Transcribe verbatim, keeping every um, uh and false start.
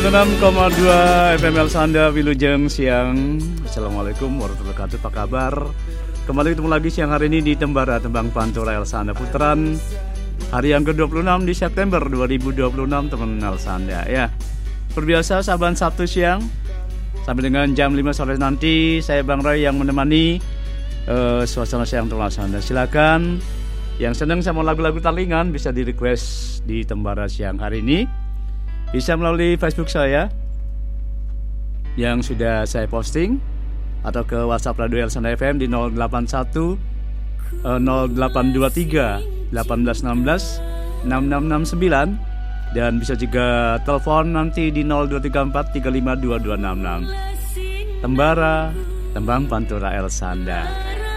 enam koma dua F M El Sanda Wilujeng siang. Assalamualaikum warahmatullahi wabarakatuh. Apa kabar? Kembali ketemu lagi siang hari ini di Tembara Tembang Pantura El Sanda Putaran hari yang ke dua puluh enam di September dua ribu dua puluh enam, teman El Sanda ya. Berbiasa saban Sabtu siang sampai dengan jam lima sore nanti saya Bang Roy yang menemani uh, suasana siang El Sanda. Silakan yang senang sama lagu-lagu talingan bisa di request di Tembara siang hari ini. Bisa melalui Facebook saya yang sudah saya posting atau ke WhatsApp Radio El Sanda F M di nol delapan satu nol delapan dua tiga delapan satu enam enam enam enam sembilan dan bisa juga telepon nanti di nol dua tiga empat tiga lima dua dua enam enam. Tembara Tembang Pantura El Sanda.